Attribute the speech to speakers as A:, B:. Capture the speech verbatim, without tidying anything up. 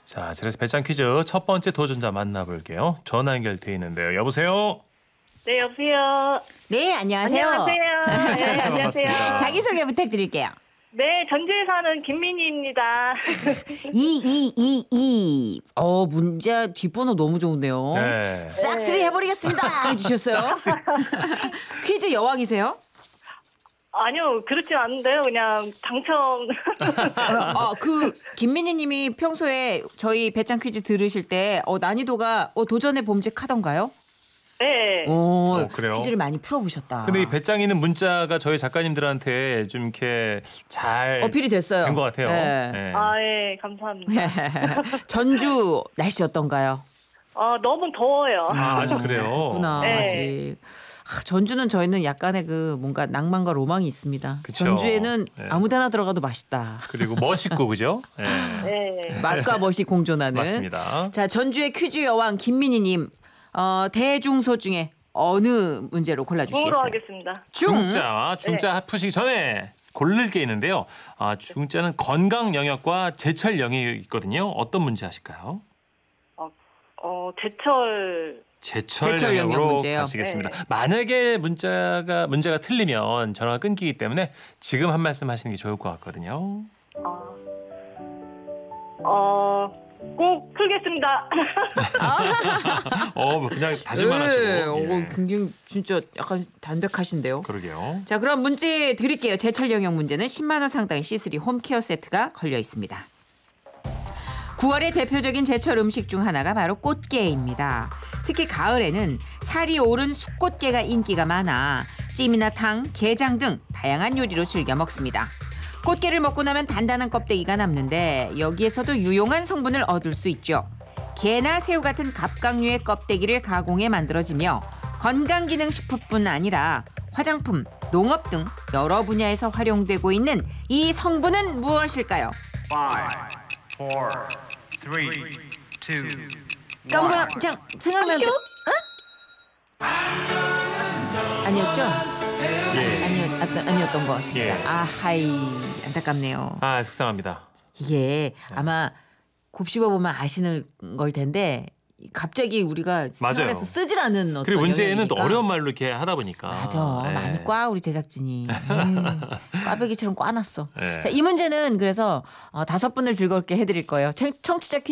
A: 자, 그래서 배짱 퀴즈 첫 번째 도전자 만나볼게요. 전화 연결돼 있는데요. 여보세요?
B: 네, 여보세요.
C: 네, 안녕하세요.
B: 안녕하세요. 네, 안녕하세요.
A: 반갑습니다.
C: 자기소개 부탁드릴게요.
B: 네, 전주에 사는 김민희입니다.
C: 이이이이. 어, 문자 뒷번호 너무 좋은데요.
A: 네.
C: 싹쓸이 해버리겠습니다. 해주셨어요. 퀴즈 여왕이세요?
B: 아니요, 그렇진 않은데요. 그냥 당첨.
C: 어, 그 김민희님이 평소에 저희 배짱 퀴즈 들으실 때 어, 난이도가 어, 도전해 봄직하던가요?
B: 네.
C: 오,
A: 어, 그래요?
C: 퀴즈를 많이 풀어보셨다.
A: 근데 이 배짱이는 문자가 저희 작가님들한테 좀 이렇게 잘
C: 어필이 됐어요.
A: 된 것 같아요.
C: 네.
A: 네.
B: 아, 예, 감사합니다.
C: 전주 날씨 어떤가요?
B: 아, 너무 더워요.
A: 아, 아직 그래요?
C: 그렇구나.
B: 네.
C: 아직. 아, 전주는 저희는 약간의 그 뭔가 낭만과 로망이 있습니다.
A: 그쵸.
C: 전주에는
A: 네.
C: 아무데나 들어가도 맛있다.
A: 그리고 멋있고 그죠? 네.
B: 네.
C: 맛과 멋이 공존하는.
A: 맞습니다.
C: 자, 전주의 퀴즈 여왕 김민희님. 어, 대중소 중에 어느 문제로
B: 중으로
C: 골라주시겠어요?
B: 하겠습니다.
C: 중.
A: 중자, 중자 푸시기 전에 고를 게 있는데요. 아, 중자는 건강 영역과 제철 영역이 있거든요. 어떤 문제 하실까요?
B: 어, 어 제철.
A: 제철,
C: 제철 영역
A: 영역으로
C: 문제요.
A: 가시겠습니다.
B: 네.
A: 만약에 문자가 문제가 틀리면 전화가 끊기기 때문에 지금 한 말씀 하시는 게 좋을 것 같거든요.
B: 어, 어, 꼭 풀겠습니다.
A: 어, 뭐 그냥 다시만 하시고.
C: 네,
A: 예.
C: 어, 굉장히 진짜 약간 담백하신데요.
A: 그러게요.
C: 자, 그럼 문제 드릴게요. 제철 영역 문제는 십만 원 상당의 시쓰리 홈케어 세트가 걸려 있습니다. 구월의 대표적인 제철 음식 중 하나가 바로 꽃게입니다. 특히 가을에는 살이 오른 숫꽃게가 인기가 많아 찜이나 탕, 게장 등 다양한 요리로 즐겨 먹습니다. 꽃게를 먹고 나면 단단한 껍데기가 남는데 여기에서도 유용한 성분을 얻을 수 있죠. 게나 새우 같은 갑각류의 껍데기를 가공해 만들어지며 건강기능식품뿐 아니라 화장품, 농업 등 여러 분야에서 활용되고 있는 이 성분은 무엇일까요?
D: Five, four, three, two,
C: 까먹거나 그냥 생각나는데 어? 아니었죠?
A: 예.
C: 아니었, 아니, 아니었던 것 같습니다.
A: 예.
C: 아하이 안타깝네요.
A: 아, 속상합니다.
C: 이게 아마 곱씹어 보면 아시는 걸 텐데 갑자기 우리가
A: 맞아요.
C: 생활에서 쓰질 않은 어떤
A: 그리고 문제는 또
C: 영역이니까.
A: 어려운 말로 이렇게 하다 보니까.
C: 맞아.
A: 예.
C: 많이 꽈 우리 제작진이. 음, 꽈배기처럼 꽈놨어.
A: 예.
C: 자, 이 문제는 그래서 어, 다섯 분을 즐겁게 해드릴 거예요. 청, 청취자 퀴즈